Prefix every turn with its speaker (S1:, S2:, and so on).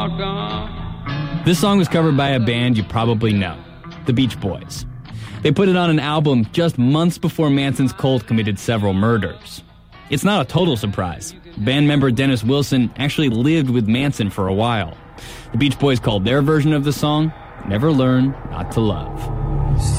S1: This song was covered by a band you probably know, the Beach Boys. They put it on an album just months before Manson's cult committed several murders. It's not a total surprise. Band member Dennis Wilson actually lived with Manson for a while. The Beach Boys called their version of the song, Never Learn Not to Love.